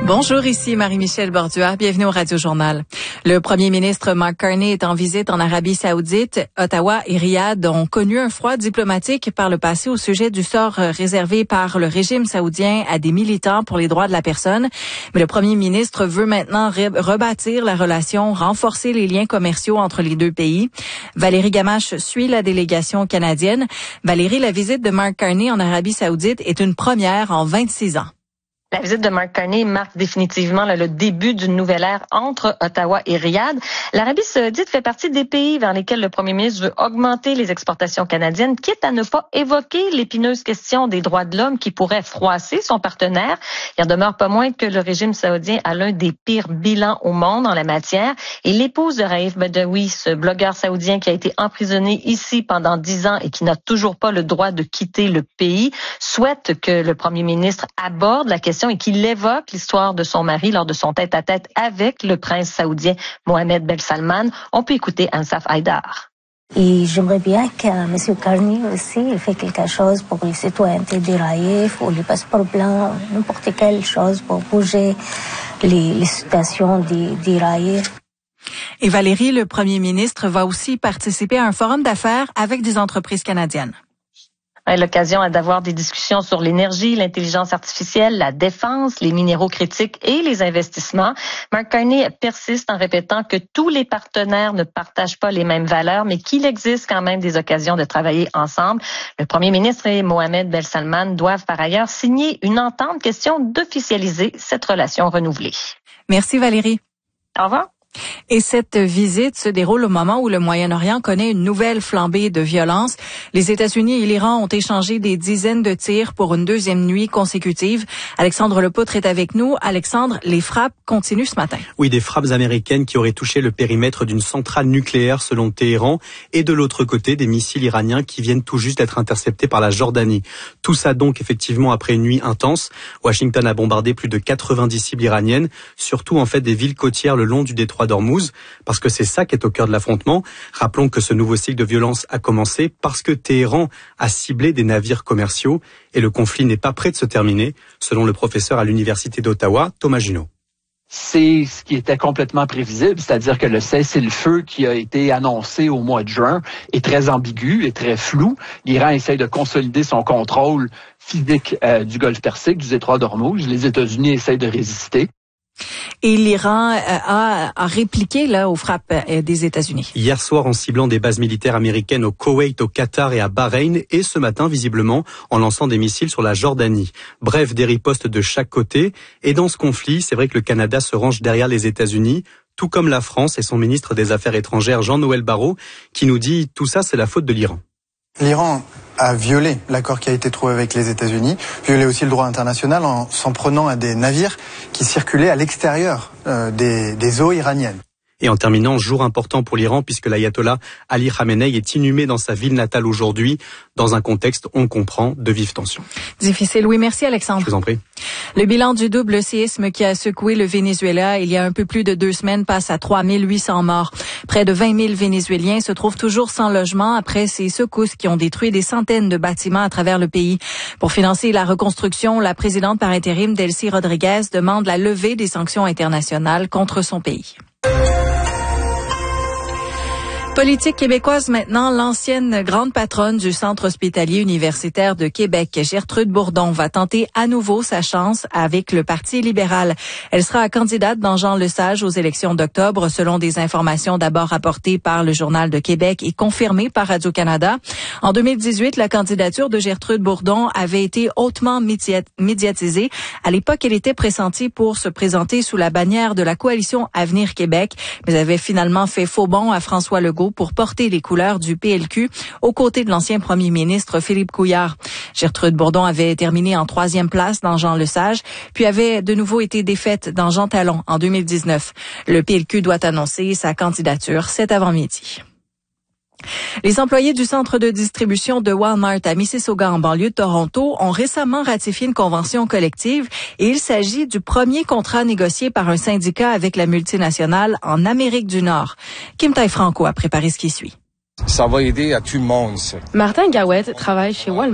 Bonjour, ici Marie-Michel Borduas. Bienvenue au Radio-Journal. Le premier ministre Mark Carney est en visite en Arabie Saoudite. Ottawa et Riyad ont connu un froid diplomatique par le passé au sujet du sort réservé par le régime saoudien à des militants pour les droits de la personne. Mais le premier ministre veut maintenant rebâtir la relation, renforcer les liens commerciaux entre les deux pays. Valérie Gamache suit la délégation canadienne. Valérie, la visite de Mark Carney en Arabie Saoudite est une première en 26 ans. La visite de Mark Carney marque définitivement le début d'une nouvelle ère entre Ottawa et Riyad. L'Arabie saoudite fait partie des pays vers lesquels le premier ministre veut augmenter les exportations canadiennes, quitte à ne pas évoquer l'épineuse question des droits de l'homme qui pourrait froisser son partenaire. Il en demeure pas moins que le régime saoudien a l'un des pires bilans au monde en la matière. Et l'épouse de Raif Badawi, ce blogueur saoudien qui a été emprisonné ici pendant 10 ans et qui n'a toujours pas le droit de quitter le pays, souhaite que le premier ministre aborde la question et qu'il évoque l'histoire de son mari lors de son tête-à-tête avec le prince saoudien Mohammed Ben Salman. On peut écouter Ansaf Haïdar. Et j'aimerais bien que M. Carney aussi il fait quelque chose pour les citoyennetés d'Iraïf ou les passeports blancs, n'importe quelle chose pour bouger les situations d'Iraïf. Et Valérie, le premier ministre, va aussi participer à un forum d'affaires avec des entreprises canadiennes. L'occasion d'avoir des discussions sur l'énergie, l'intelligence artificielle, la défense, les minéraux critiques et les investissements. Mark Carney persiste en répétant que tous les partenaires ne partagent pas les mêmes valeurs, mais qu'il existe quand même des occasions de travailler ensemble. Le premier ministre et Mohammed Ben Salman doivent par ailleurs signer une entente question d'officialiser cette relation renouvelée. Merci Valérie. Au revoir. Et cette visite se déroule au moment où le Moyen-Orient connaît une nouvelle flambée de violence. Les États-Unis et l'Iran ont échangé des dizaines de tirs pour une deuxième nuit consécutive. Alexandre Lepoutre est avec nous. Alexandre, les frappes continuent ce matin. Oui, des frappes américaines qui auraient touché le périmètre d'une centrale nucléaire selon Téhéran. Et de l'autre côté, des missiles iraniens qui viennent tout juste d'être interceptés par la Jordanie. Tout ça donc effectivement après une nuit intense. Washington a bombardé plus de 90 cibles iraniennes, surtout en fait des villes côtières le long du détroit d'Ormuz, parce que c'est ça qui est au cœur de l'affrontement. Rappelons que ce nouveau cycle de violence a commencé parce que Téhéran a ciblé des navires commerciaux et le conflit n'est pas prêt de se terminer, selon le professeur à l'université d'Ottawa, Thomas Junot. C'est ce qui était complètement prévisible, c'est-à-dire que le cessez-le-feu qui a été annoncé au mois de juin est très ambigu et très flou. L'Iran essaye de consolider son contrôle physique du golfe Persique, du détroit d'Ormuz. Les États-Unis essayent de résister. Et l'Iran a répliqué là aux frappes des États-Unis. Hier soir en ciblant des bases militaires américaines au Koweït, au Qatar et à Bahreïn, et ce matin visiblement en lançant des missiles sur la Jordanie. Bref, des ripostes de chaque côté. Et dans ce conflit, c'est vrai que le Canada se range derrière les États-Unis, tout comme la France et son ministre des Affaires étrangères Jean-Noël Barrot, qui nous dit tout ça c'est la faute de l'Iran. L'Iran a violé l'accord qui a été trouvé avec les États-Unis, violé aussi le droit international en s'en prenant à des navires qui circulaient à l'extérieur des eaux iraniennes. Et en terminant, jour important pour l'Iran puisque l'ayatollah Ali Khamenei est inhumé dans sa ville natale aujourd'hui, dans un contexte, on comprend, de vives tensions. Difficile, oui. Merci Alexandre. Je vous en prie. Le bilan du double séisme qui a secoué le Venezuela il y a un peu plus de 2 semaines passe à 3800 morts. Près de 20 000 Vénézuéliens se trouvent toujours sans logement après ces secousses qui ont détruit des centaines de bâtiments à travers le pays. Pour financer la reconstruction, la présidente par intérim Delcy Rodriguez demande la levée des sanctions internationales contre son pays. Politique québécoise maintenant, l'ancienne grande patronne du Centre hospitalier universitaire de Québec, Gertrude Bourdon, va tenter à nouveau sa chance avec le Parti libéral. Elle sera candidate dans Jean Lesage aux élections d'octobre, selon des informations d'abord rapportées par le Journal de Québec et confirmées par Radio-Canada. En 2018, la candidature de Gertrude Bourdon avait été hautement médiatisée. À l'époque, elle était pressentie pour se présenter sous la bannière de la coalition Avenir Québec, mais avait finalement fait faux bond à François Legault pour porter les couleurs du PLQ aux côtés de l'ancien premier ministre Philippe Couillard. Gertrude Bourdon avait terminé en 3e place dans Jean Lesage, puis avait de nouveau été défaite dans Jean Talon en 2019. Le PLQ doit annoncer sa candidature cet avant-midi. Les employés du centre de distribution de Walmart à Mississauga en banlieue de Toronto ont récemment ratifié une convention collective et il s'agit du premier contrat négocié par un syndicat avec la multinationale en Amérique du Nord. Kim Tai-Franco a préparé ce qui suit. Ça va aider à tout le monde, ça. Martin Gawet travaille chez Walmart.